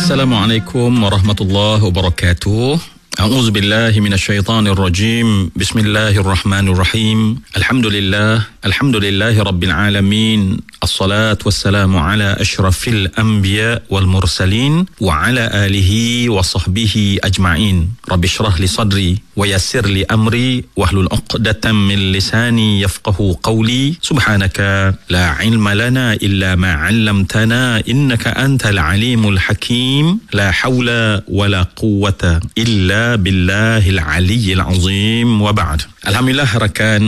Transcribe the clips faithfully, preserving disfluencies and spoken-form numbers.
Assalamualaikum warahmatullahi wabarakatuh. A'udzu billahi minasyaitonir rajim. Bismillahirrahmanirrahim. Alhamdulillah, alhamdulillahi rabbil alamin. Assalatu wassalamu ala asyrafil anbiya wal mursalin wa ala alihi wa sahbihi ajma'in. Rabbi shrah li sadri wa yassir li amri wahlul 'uqdatam min lisani yafqahu qawli. Subhanaka la ilma lana illa ma 'allamtana innaka antal alimul hakim. La haula wala quwwata illa billahil aliyyil azim wa ba'd. Alhamdulillah rakan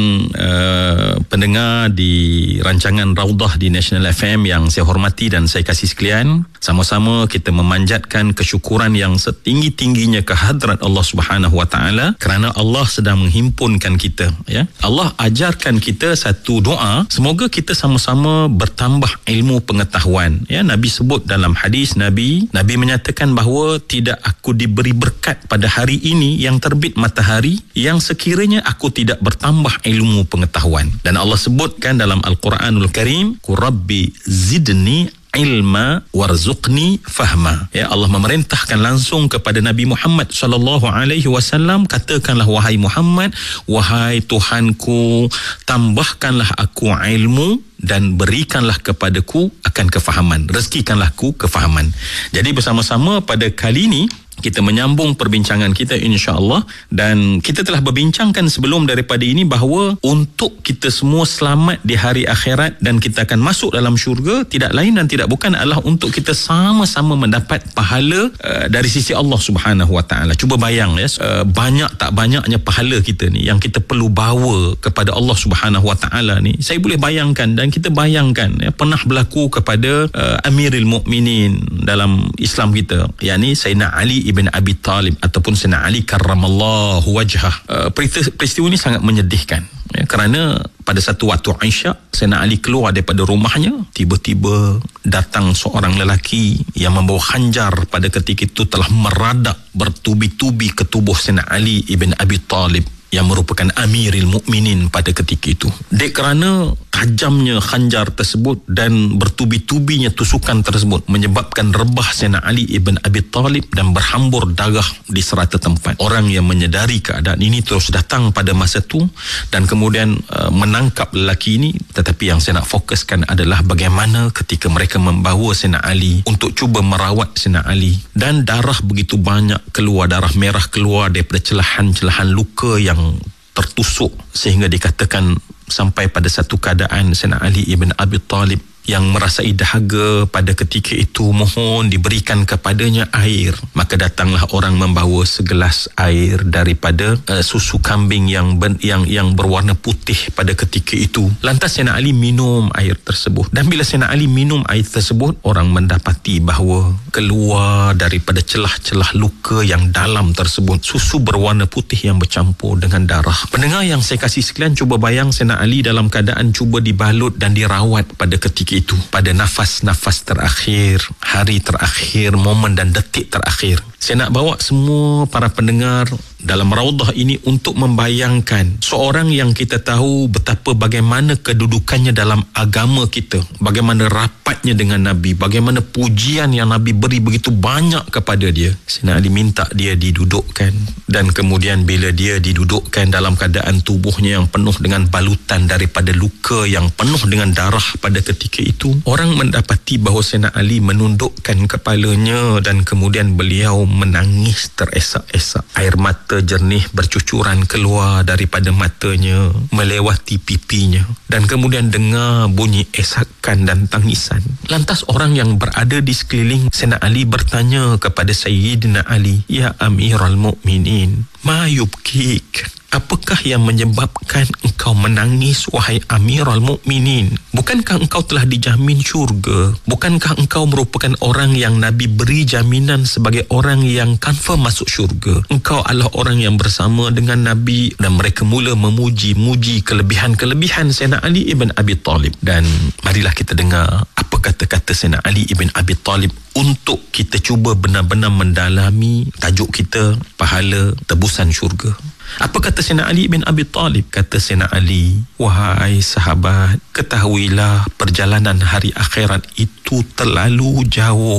uh, pendengar di rancangan Raudah di National F M yang saya hormati dan saya kasih sekalian, sama-sama kita memanjatkan kesyukuran yang setinggi-tingginya ke hadrat Allah Subhanahu wa taala kerana Allah sedang menghimpunkan kita, ya. Allah ajarkan kita satu doa, semoga kita sama-sama bertambah ilmu pengetahuan, ya. Nabi sebut dalam hadis Nabi, Nabi menyatakan bahawa tidak aku diberi berkat pada hari ini yang terbit matahari yang sekiranya aku tidak bertambah ilmu pengetahuan. Dan Allah sebutkan dalam Al-Quranul Karim, Rabbi zidni ilma warzuqni fahma. Ya, Allah memerintahkan langsung kepada Nabi Muhammad sallallahu alaihi wasallam, katakanlah wahai Muhammad, wahai Tuhanku, tambahkanlah aku ilmu dan berikanlah kepadaku akan kefahaman, rezekikanlah aku kefahaman. Jadi bersama-sama pada kali ini kita menyambung perbincangan kita insya-Allah, dan kita telah berbincangkan sebelum daripada ini bahawa untuk kita semua selamat di hari akhirat dan kita akan masuk dalam syurga, tidak lain dan tidak bukan adalah untuk kita sama-sama mendapat pahala uh, dari sisi Allah Subhanahu wa taala. Cuba bayang, ya, uh, banyak tak banyaknya pahala kita ni yang kita perlu bawa kepada Allah Subhanahu wa taala ni. Saya boleh bayangkan dan kita bayangkan, ya, pernah berlaku kepada uh, Amirul Mukminin dalam Islam kita, yakni Sayyidina Ali ibn Abi Talib ataupun Sayyidina Ali karramallahu wajhah. Uh, peristiwa ini sangat menyedihkan, ya, kerana pada satu waktu Isyak, Sayyidina Ali keluar daripada rumahnya, tiba-tiba datang seorang lelaki yang membawa khanjar. Pada ketika itu telah meradak bertubi-tubi ke tubuh Sayyidina Ali ibn Abi Talib yang merupakan Amirul Mukminin pada ketika itu. Dek kerana tajamnya khanjar tersebut dan bertubi-tubinya tusukan tersebut menyebabkan rebah Sayyidina Ali ibn Abi Talib dan berhambur darah di serata tempat. Orang yang menyedari keadaan ini terus datang pada masa itu dan kemudian uh, menangkap lelaki ini. Tetapi yang saya nak fokuskan adalah bagaimana ketika mereka membawa Sayyidina Ali untuk cuba merawat Sayyidina Ali, dan darah begitu banyak keluar, darah merah keluar daripada celahan-celahan luka yang tertusuk, sehingga dikatakan sampai pada satu keadaan Sayyidina Ali ibn Abi Talib yang merasai dahaga pada ketika itu mohon diberikan kepadanya air. Maka datanglah orang membawa segelas air daripada uh, susu kambing yang ben, yang yang berwarna putih pada ketika itu. Lantas Sayyidina Ali minum air tersebut, dan bila Sayyidina Ali minum air tersebut, orang mendapati bahawa keluar daripada celah-celah luka yang dalam tersebut susu berwarna putih yang bercampur dengan darah. Pendengar yang saya kasih sekalian, cuba bayang Sayyidina Ali dalam keadaan cuba dibalut dan dirawat pada ketika itu, pada nafas-nafas terakhir, hari terakhir, momen dan detik terakhir. Saya nak bawa semua para pendengar dalam Raudah ini untuk membayangkan seorang yang kita tahu betapa bagaimana kedudukannya dalam agama kita, bagaimana rapatnya dengan Nabi, bagaimana pujian yang Nabi beri begitu banyak kepada dia. Sayyidina Ali minta dia didudukkan, dan kemudian bila dia didudukkan dalam keadaan tubuhnya yang penuh dengan balutan daripada luka yang penuh dengan darah pada ketika itu, orang mendapati bahawa Sayyidina Ali menundukkan kepalanya dan kemudian beliau menangis teresak-esak. Air mata jernih bercucuran keluar daripada matanya melewati pipinya, dan kemudian dengar bunyi esakan dan tangisan. Lantas orang yang berada di sekeliling Sayyidina Ali bertanya kepada Sayyidina Ali, "Ya Amirul Mukminin, ma yubkik?" Apakah yang menyebabkan engkau menangis, wahai Amirul Mukminin? Bukankah engkau telah dijamin syurga? Bukankah engkau merupakan orang yang Nabi beri jaminan sebagai orang yang confirm masuk syurga? Engkau adalah orang yang bersama dengan Nabi. Dan mereka mula memuji-muji kelebihan-kelebihan Sayyidina Ali ibn Abi Talib. Dan marilah kita dengar apa kata-kata Sayyidina Ali ibn Abi Talib untuk kita cuba benar-benar mendalami tajuk kita, pahala tebusan syurga. Apa kata Sayyidina Ali bin Abi Talib? Kata Sayyidina Ali, wahai sahabat, ketahuilah perjalanan hari akhirat itu terlalu jauh.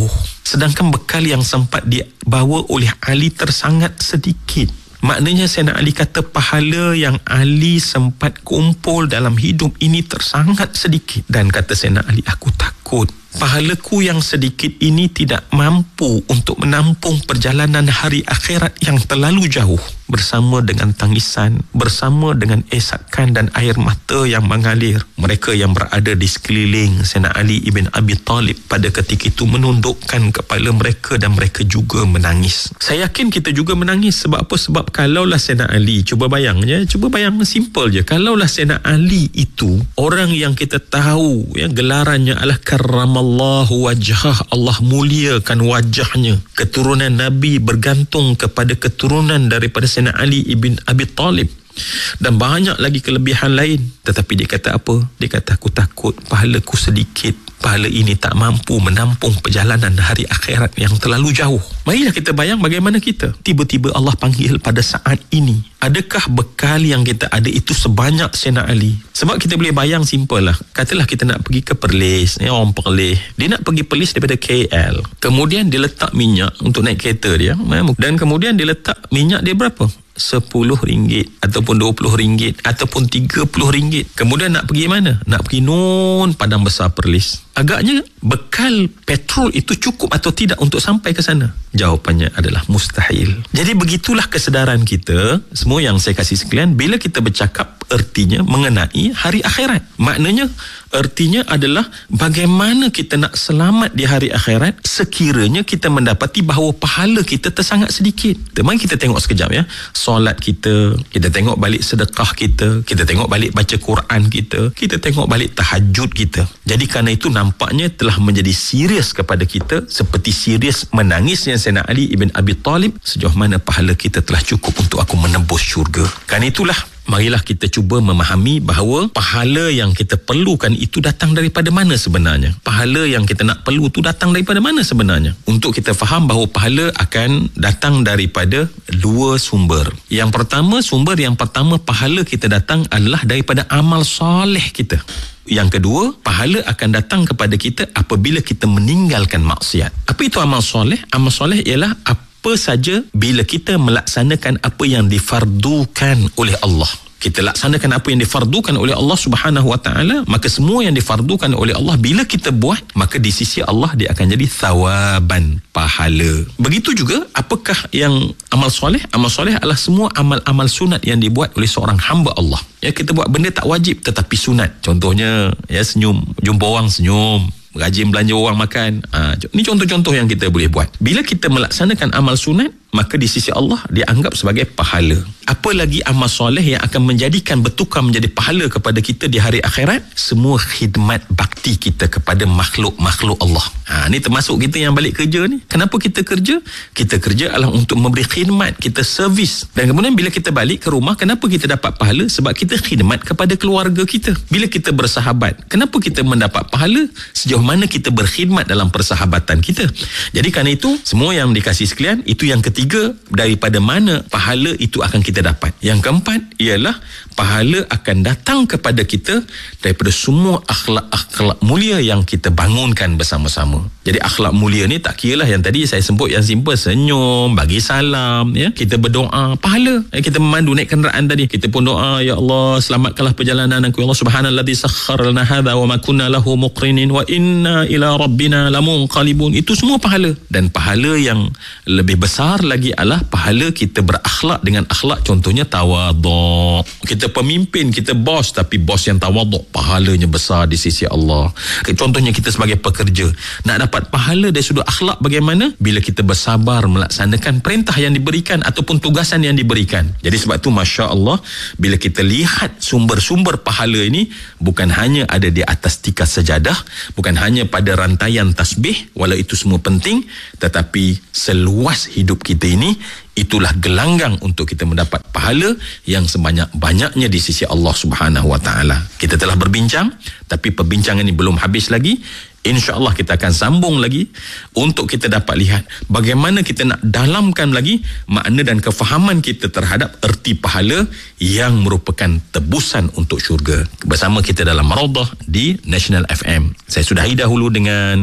sedangkan bekal yang sempat dibawa oleh Ali tersangat sedikit. Maknanya Sayyidina Ali kata pahala yang Ali sempat kumpul dalam hidup ini tersangat sedikit. Dan kata Sayyidina Ali, aku takut pahalaku yang sedikit ini tidak mampu untuk menampung perjalanan hari akhirat yang terlalu jauh, bersama dengan tangisan, bersama dengan esakan dan air mata yang mengalir. Mereka yang berada di sekeliling Sayyidina Ali ibn Abi Talib pada ketika itu menundukkan kepala mereka dan mereka juga menangis. Saya yakin kita juga menangis. Sebab apa? Sebab kalaulah Sayyidina Ali, cuba bayang je, cuba bayang simple je, kalaulah Sayyidina Ali itu orang yang kita tahu ya gelarannya adalah karramallahu wajhah, Allah muliakan wajahnya, keturunan Nabi bergantung kepada keturunan daripada Sayyidina Ali ibn Abi Talib, dan banyak lagi kelebihan lain. Tetapi dia kata apa? Dia kata, aku takut pahalaku sedikit, pahala ini tak mampu menampung perjalanan hari akhirat yang terlalu jauh. Marilah kita bayang bagaimana kita tiba-tiba Allah panggil pada saat ini. Adakah bekal yang kita ada itu sebanyak Sayyidina Ali? Sebab kita boleh bayang simple lah. Katalah kita nak pergi ke Perlis, ya, orang Perlis, dia nak pergi Perlis daripada K L, kemudian dia letak minyak untuk naik kereta dia, dan kemudian dia letak minyak dia berapa? sepuluh ringgit ataupun dua puluh ringgit ataupun tiga puluh ringgit. Kemudian nak pergi mana? Nak pergi non Padang Besar Perlis. Agaknya bekal petrol itu cukup atau tidak untuk sampai ke sana? Jawapannya adalah mustahil. Jadi begitulah kesedaran kita semua yang saya kasih sekalian bila kita bercakap ertinya mengenai hari akhirat. Maknanya ertinya adalah bagaimana kita nak selamat di hari akhirat sekiranya kita mendapati bahawa pahala kita tersangat sedikit. Mari kita tengok sekejap ya. Solat kita, kita tengok balik sedekah kita, kita tengok balik baca Quran kita, kita tengok balik tahajud kita. Jadi kerana itu nampaknya telah menjadi serius kepada kita, seperti serius menangisnya Sayyidina Ali ibn Abi Talib, sejauh mana pahala kita telah cukup untuk aku menembus syurga. Kerana itulah marilah kita cuba memahami bahawa pahala yang kita perlukan itu datang daripada mana sebenarnya. Pahala yang kita nak perlu itu datang daripada mana sebenarnya. Untuk kita faham bahawa pahala akan datang daripada dua sumber. Yang pertama, sumber yang pertama pahala kita datang adalah daripada amal soleh kita. Yang kedua, pahala akan datang kepada kita apabila kita meninggalkan maksiat. Apa itu amal soleh? Amal soleh ialah apa saja bila kita melaksanakan apa yang difardukan oleh Allah. Kita laksanakan apa yang difardukan oleh Allah Subhanahu Wa Taala, maka semua yang difardukan oleh Allah bila kita buat, maka di sisi Allah dia akan jadi thawaban, pahala. Begitu juga apakah yang amal soleh? Amal soleh adalah semua amal-amal sunat yang dibuat oleh seorang hamba Allah. Ya, kita buat benda tak wajib tetapi sunat. Contohnya ya, senyum, jumpa orang senyum, rajin belanja orang makan. Ha, ini contoh-contoh yang kita boleh buat. Bila kita melaksanakan amal sunat, maka di sisi Allah dia anggap sebagai pahala. Apa lagi amal soleh yang akan menjadikan bertukar menjadi pahala kepada kita di hari akhirat? Semua khidmat bakti kita kepada makhluk-makhluk Allah. Ha, ni termasuk kita yang balik kerja ni. Kenapa kita kerja? Kita kerja adalah untuk memberi khidmat, kita servis. Dan kemudian bila kita balik ke rumah, kenapa kita dapat pahala? Sebab kita khidmat kepada keluarga kita. Bila kita bersahabat, kenapa kita mendapat pahala? Sejauh mana kita berkhidmat dalam persahabatan kita. Jadi kerana itu, semua yang dikasih sekalian, itu yang ketiga. Tiga, daripada mana pahala itu akan kita dapat. Yang keempat ialah pahala akan datang kepada kita daripada semua akhlak-akhlak mulia yang kita bangunkan bersama-sama. Jadi akhlak mulia ni tak kira lah yang tadi saya sebut yang simple, senyum, bagi salam, ya, kita berdoa, pahala. Eh, kita memandu naik kenderaan tadi, kita pun doa, ya Allah selamatkanlah perjalanan aku, ya Allah subhanalladzi sakhkhara lana hadza wa ma kunna lahu muqrinin wa inna ila rabbina lamunqalibun. Itu semua pahala. Dan pahala yang lebih besar lagi adalah pahala kita berakhlak dengan akhlak, contohnya tawaduk. Kita pemimpin, kita bos, tapi bos yang tawaduk, pahalanya besar di sisi Allah. Contohnya kita sebagai pekerja, nak dapat pahala dari sudut akhlak bagaimana? Bila kita bersabar melaksanakan perintah yang diberikan ataupun tugasan yang diberikan. Jadi sebab tu Masya Allah, bila kita lihat sumber-sumber pahala ini, bukan hanya ada di atas tikar sejadah, bukan hanya pada rantaian tasbih, walau itu semua penting, tetapi seluas hidup kita ini, itulah gelanggang untuk kita mendapat pahala yang sebanyak-banyaknya di sisi Allah Subhanahu Wa Taala. Kita telah berbincang, tapi perbincangan ini belum habis lagi. InsyaAllah kita akan sambung lagi untuk kita dapat lihat bagaimana kita nak dalamkan lagi makna dan kefahaman kita terhadap erti pahala yang merupakan tebusan untuk syurga. Bersama kita dalam Raudhah di National F M. Saya sudahi dahulu dengan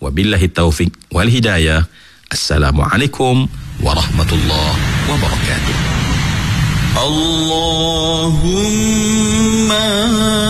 Wabillahi taufiq wal hidayah. Assalamualaikum warahmatullahi wabarakatuh. Allahumma